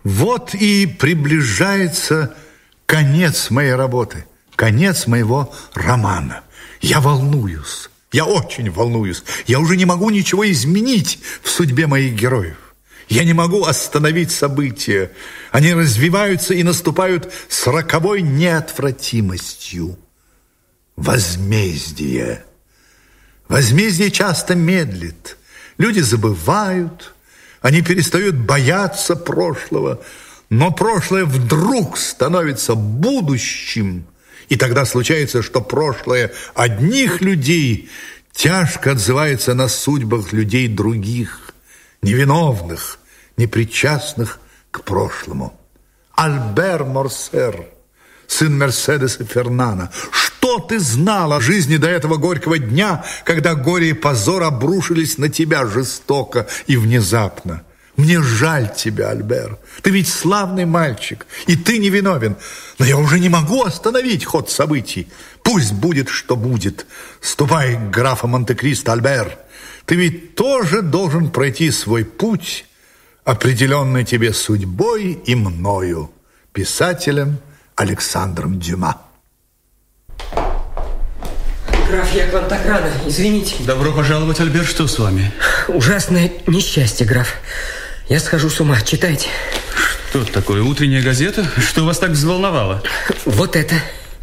Вот и приближается конец моей работы, конец моего романа. Я волнуюсь, я очень волнуюсь. Я уже не могу ничего изменить в судьбе моих героев. Я не могу остановить события. Они развиваются и наступают с роковой неотвратимостью. Возмездие. Возмездие часто медлит. Люди забывают, они перестают бояться прошлого, но прошлое вдруг становится будущим, и тогда случается, что прошлое одних людей тяжко отзывается на судьбах людей других, невиновных, непричастных к прошлому. Альбер Морсер, сын Мерседеса Фернана, что ты знал о жизни до этого горького дня, когда горе и позор обрушились на тебя жестоко и внезапно? Мне жаль тебя, Альбер. Ты ведь славный мальчик, и ты невиновен. Но я уже не могу остановить ход событий. Пусть будет, что будет. Ступай к графу Монте-Кристо, Альбер. Ты ведь тоже должен пройти свой путь, определенный тебе судьбой и мною, писателем Александром Дюма. Граф, я к вам так рано, извините. Добро пожаловать, Альбер, что с вами? Ужасное несчастье, граф. Я схожу с ума, читайте. Что такое, утренняя газета? Что вас так взволновало? Вот это.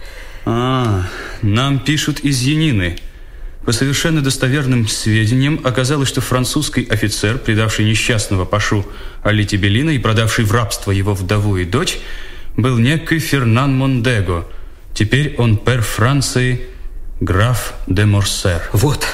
Нам пишут из Янины. По совершенно достоверным сведениям оказалось, что французский офицер, предавший несчастного пашу Али Тебелина и продавший в рабство его вдову и дочь, был некий Фернан Мондего. Теперь он пэр Франции, граф де Морсер. Вот.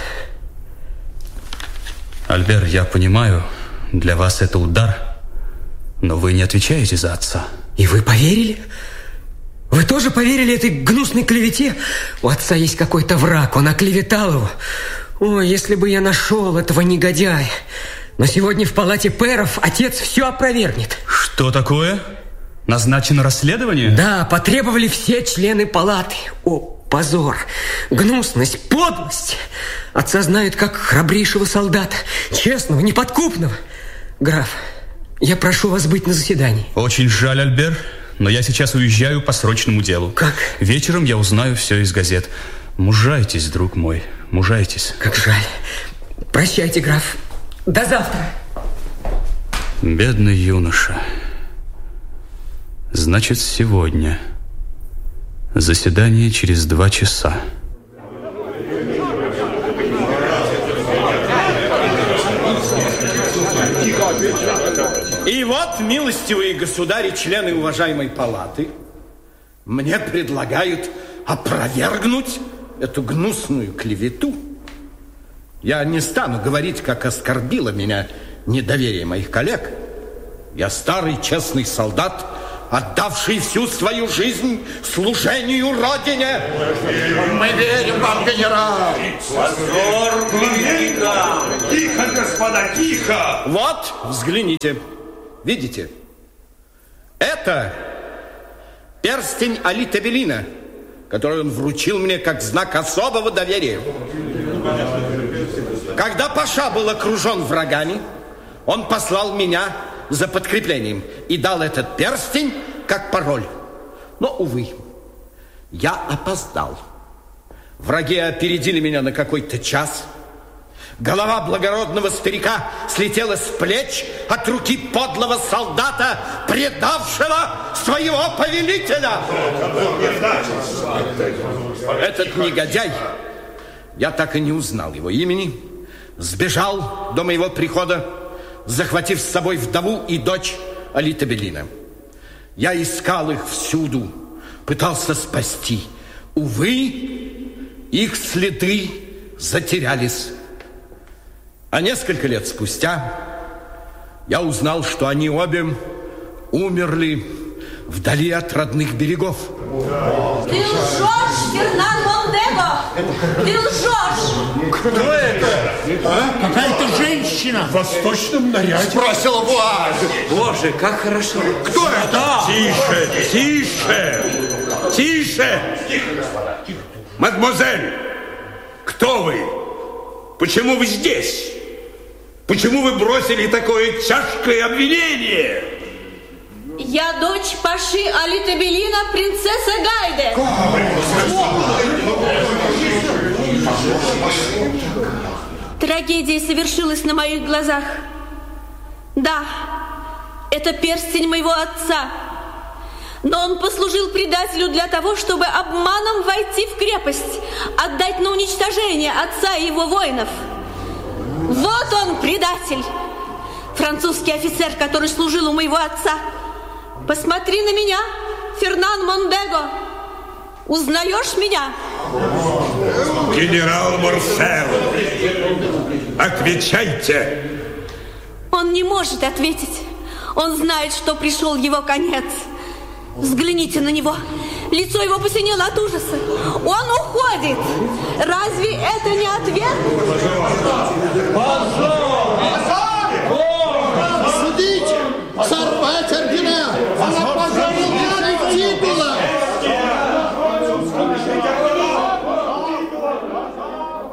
Альбер, я понимаю, для вас это удар, но вы не отвечаете за отца. И вы поверили? Вы тоже поверили этой гнусной клевете? У отца есть какой-то враг, он оклеветал его. Ой, если бы я нашел этого негодяя. Но сегодня в палате пэров отец все опровергнет. Что такое? Назначено расследование? Да, потребовали все члены палаты. О, позор, гнусность, подлость. Отца знают как храбрейшего солдата, честного, неподкупного. Граф, я прошу вас быть на заседании. Очень жаль, Альбер, но я сейчас уезжаю по срочному делу. Как? Вечером я узнаю все из газет. Мужайтесь, друг мой, мужайтесь. Как жаль. Прощайте, граф. До завтра. Бедный юноша. Значит, сегодня. Заседание через 2 часа. И вот, милостивые государи, члены уважаемой палаты, мне предлагают опровергнуть эту гнусную клевету. Я не стану говорить, как оскорбило меня недоверие моих коллег. Я старый честный солдат, отдавший всю свою жизнь служению Родине. Мы верим вам, генерал. Позор! Тихо! Тихо, господа, тихо! Вот, взгляните. Видите? Это перстень Али Тебелина, который он вручил мне как знак особого доверия. Когда паша был окружен врагами, он послал меня за подкреплением и дал этот перстень как пароль. Но, увы, я опоздал. Враги опередили меня на какой-то час. Голова благородного старика слетела с плеч от руки подлого солдата, предавшего своего повелителя. Этот негодяй, я так и не узнал его имени, сбежал до моего прихода, захватив с собой вдову и дочь Али Тебелина. Я искал их всюду, пытался спасти. Увы, их следы затерялись. А несколько лет спустя я узнал, что они обе умерли вдали от родных берегов. Ты лжешь, Фернан Мондего! Ты лжешь! Кто это? А? Какая-то женщина в восточном наряде. Сбросила вуаль. Боже, как хорошо. Кто это? Тише, тише, тише. Мадемуазель, кто вы? Почему вы здесь? Почему вы бросили такое тяжкое обвинение? Я дочь Паши Али-Тебелина, принцесса Гайде. Трагедия совершилась на моих глазах. Да, это перстень моего отца. Но он послужил предателю для того, чтобы обманом войти в крепость, отдать на уничтожение отца и его воинов. Вот он, предатель, французский офицер, который служил у моего отца. Посмотри на меня, Фернан Мондего. Узнаешь меня? Генерал Морсер, отвечайте. Он не может ответить. Он знает, что пришел его конец. Взгляните на него. Лицо его посинело от ужаса. Он уходит. Разве это не ответ? Судите! Сорвать ордена!